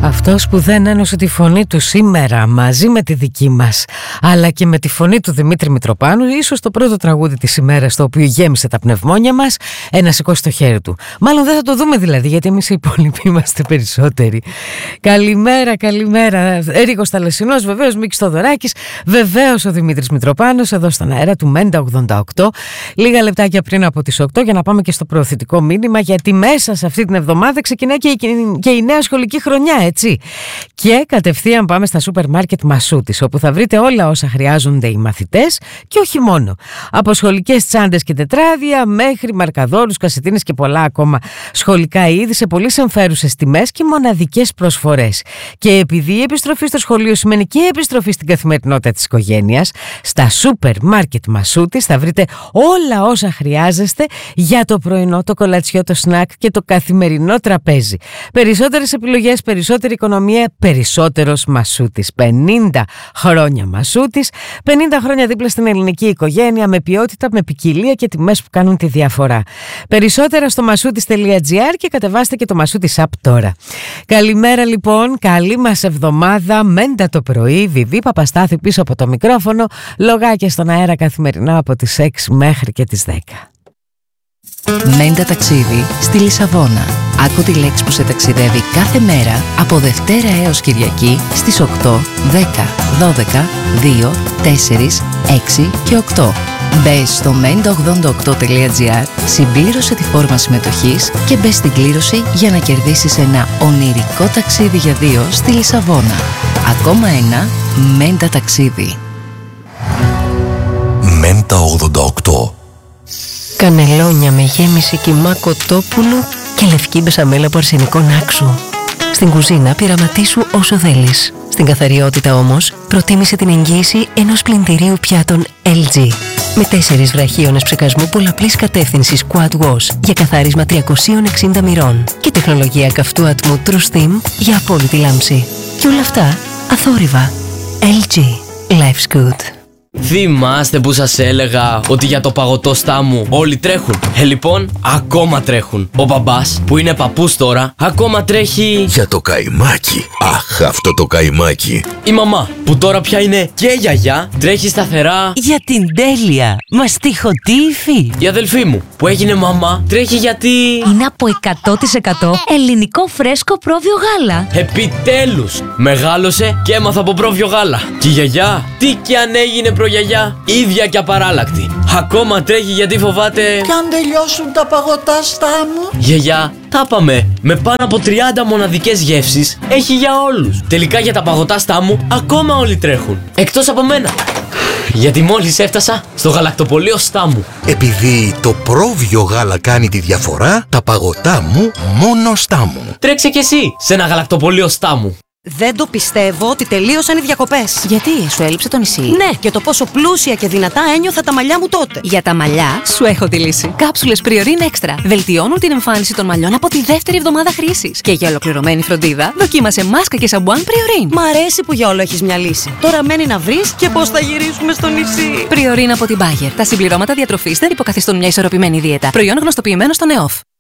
Αυτός που δεν ένωσε τη φωνή του σήμερα μαζί με τη δική μας, αλλά και με τη φωνή του Δημήτρη Μητροπάνου, ίσως το πρώτο τραγούδι της ημέρας το οποίο γέμισε τα πνευμόνια μας, να σηκώσει το χέρι του. Μάλλον δεν θα το δούμε δηλαδή, γιατί εμείς οι υπόλοιποι είμαστε περισσότεροι. Καλημέρα, καλημέρα. Ρίγος Ταλεσσινός, βεβαίως Μίκης Θοδωράκης, βεβαίως ο Δημήτρης Μητροπάνος, εδώ στον αέρα του Μέντα 88. Λίγα λεπτάκια πριν από τις 8 για να πάμε και στο προωθητικό μήνυμα, γιατί μέσα σε αυτή την εβδομάδα ξεκινάει και η νέα σχολική χρονιά, έτσι. Και κατευθείαν πάμε στα σούπερ μάρκετ Μασούτης, όπου θα βρείτε όλα όσα χρειάζονται οι μαθητές και όχι μόνο. Από σχολικές τσάντες και τετράδια μέχρι μαρκαδόρους, κασετίνες και πολλά ακόμα σχολικά είδη σε πολύ συμφέρουσες τιμές και μοναδικές προσφορές. Και επειδή η επιστροφή στο σχολείο σημαίνει και επιστροφή στην καθημερινότητα της οικογένειας, στα σούπερ μάρκετ Μασούτης θα βρείτε όλα όσα χρειάζεστε για το πρωινό, το κολατσιό, το σνακ και το καθημερινό τραπέζι. Περισσότερες επιλογές, περισσότερη οικονομία, περισσότερος Μασούτης. 50 χρόνια Μασούτης, 50 χρόνια δίπλα στην ελληνική οικογένεια, με ποιότητα, με ποικιλία και τιμές που κάνουν τη διαφορά. Περισσότερα στο masoutis.gr και κατεβάστε και το Μασούτης app τώρα. Καλημέρα λοιπόν, καλή μας εβδομάδα, Μέντα το πρωί, Βιβί Παπαστάθη πίσω από το μικρόφωνο, λογάκια στον αέρα καθημερινά από τις 6 μέχρι και τις 10. Μέντα ταξίδι στη Λισαβόνα. Άκου τη λέξη που σε ταξιδεύει κάθε μέρα από Δευτέρα έως Κυριακή στις 8, 10, 12, 2, 4, 6 και 8. Μπες στο menda88.gr, συμπλήρωσε τη φόρμα συμμετοχής και μπες στην κλήρωση για να κερδίσεις ένα ονειρικό ταξίδι για δύο στη Λισαβόνα. Ακόμα ένα Μέντα ταξίδι. Μέντα 88. Κανελόνια με γέμιση κιμά κοτόπουλου και λευκή μπεσαμέλα από αρσενικό νάξου. Στην κουζίνα πειραματίσου όσο θέλεις. Στην καθαριότητα όμως προτίμησε την εγγύηση ενός πλυντηρίου πιάτων LG. Με 4 βραχίονες ψεκασμού πολλαπλής κατεύθυνσης Quad Wash για καθάρισμα 360 μοιρών και τεχνολογία καυτού ατμού True Steam για απόλυτη λάμψη. Και όλα αυτά αθόρυβα. LG. Life's good. Θυμάστε που σας έλεγα ότι για το παγωτό στάμου όλοι τρέχουν? Λοιπόν, ακόμα τρέχουν. Ο μπαμπάς που είναι παππούς τώρα ακόμα τρέχει για το καϊμάκι. Αχ, αυτό το καϊμάκι. Η μαμά που τώρα πια είναι και γιαγιά τρέχει σταθερά για την τέλεια μαστιχωτή υφή. Η αδελφή μου που έγινε μαμά τρέχει γιατί είναι από 100% ελληνικό φρέσκο πρόβιο γάλα. Επιτέλους μεγάλωσε και έμαθα από πρόβιο γάλα. Και η γιαγιά, τι κι αν έγινε προγιαγιά, ίδια και απαράλλακτη. Ακόμα τρέχει γιατί φοβάται κι αν τελειώσουν τα παγωτά στάμου. Γιαγιά, τα πάμε. Με πάνω από 30 μοναδικές γεύσεις έχει για όλους. Τελικά για τα παγωτά στάμου ακόμα όλοι τρέχουν. Εκτός από μένα. Γιατί μόλις έφτασα στο γαλακτοπωλείο Στάμου. Επειδή το πρόβιο γάλα κάνει τη διαφορά, τα παγωτά μου μόνο Στάμου. Τρέξε κι εσύ σε ένα γαλακτοπωλείο Στάμου. Δεν το πιστεύω ότι τελείωσαν οι διακοπές. Γιατί, σου έλειψε το νησί? Ναι, και το πόσο πλούσια και δυνατά ένιωθα τα μαλλιά μου τότε. Για τα μαλλιά, σου έχω τη λύση. Κάψουλες Priorin Extra βελτιώνουν την εμφάνιση των μαλλιών από τη δεύτερη εβδομάδα χρήσης. Και για ολοκληρωμένη φροντίδα, δοκίμασε μάσκα και σαμπουάν Priorin. Μ' αρέσει που για όλο έχεις μια λύση. Τώρα μένει να βρεις και πώς θα γυρίσουμε στο νησί. Priorin από την Bayer. Τα συμπληρώματα διατροφής δεν υποκαθιστούν μια ισορροπημένη δίαιτα. Προϊόν γνωστοποιημένο στο ΝΕΟΦ.